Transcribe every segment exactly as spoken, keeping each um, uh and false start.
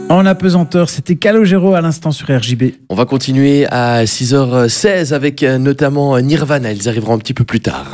En apesanteur, c'était Calogero à l'instant sur R J B. On va continuer à six heures seize avec notamment Nirvana. Ils arriveront un petit peu plus tard.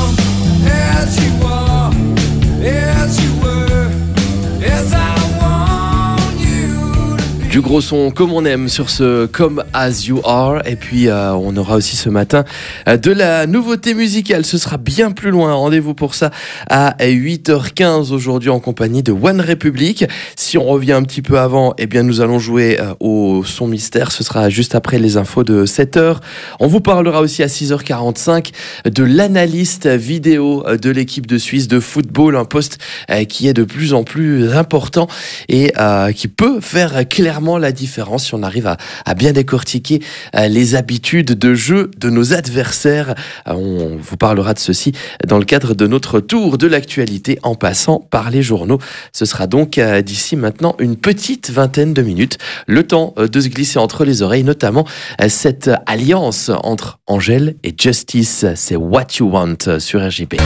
Du gros son comme on aime sur ce Come As You Are. Et puis euh, on aura aussi ce matin euh, de la nouveauté musicale. Ce sera bien plus loin. Rendez-vous pour ça à huit heures quinze aujourd'hui en compagnie de One Republic. Si on revient un petit peu avant, eh bien nous allons jouer euh, au son mystère. Ce sera juste après les infos de sept heures. On vous parlera aussi à six heures quarante-cinq de l'analyste vidéo de l'équipe de Suisse de football. Un poste euh, qui est de plus en plus important et euh, qui peut faire clairement la différence si on arrive à, à bien décortiquer euh, les habitudes de jeu de nos adversaires. Euh, on vous parlera de ceci dans le cadre de notre tour de l'actualité en passant par les journaux. Ce sera donc euh, d'ici maintenant une petite vingtaine de minutes. Le temps euh, de se glisser entre les oreilles, notamment euh, cette alliance entre Angèle et Justice. C'est What You Want sur R J P.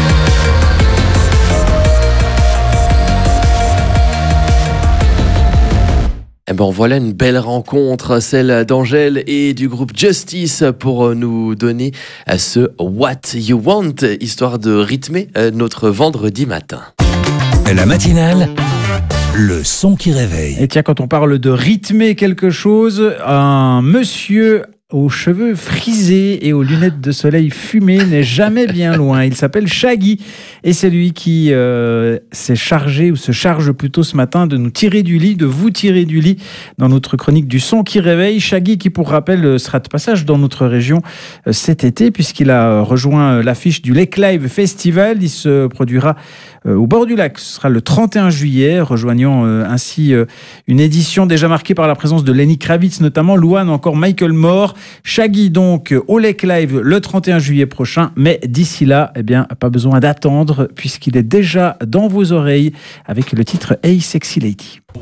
Eh ben voilà une belle rencontre, celle d'Angèle et du groupe Justice pour nous donner ce What You Want, histoire de rythmer notre vendredi matin. La matinale, le son qui réveille. Et tiens, quand on parle de rythmer quelque chose, un monsieur aux cheveux frisés et aux lunettes de soleil fumées n'est jamais bien loin. Il s'appelle Shaggy et c'est lui qui euh, s'est chargé, ou se charge plutôt ce matin, de nous tirer du lit, de vous tirer du lit dans notre chronique du son qui réveille. Shaggy qui, pour rappel, sera de passage dans notre région euh, cet été puisqu'il a rejoint l'affiche du Lake Live Festival. Il se produira euh, au bord du lac. Ce sera le trente et un juillet, rejoignant euh, ainsi euh, une édition déjà marquée par la présence de Lenny Kravitz, notamment Louane, encore Michael Moore. Shaggy donc au Lake Live le trente et un juillet prochain, mais d'ici là, eh bien, pas besoin d'attendre puisqu'il est déjà dans vos oreilles avec le titre Hey Sexy Lady.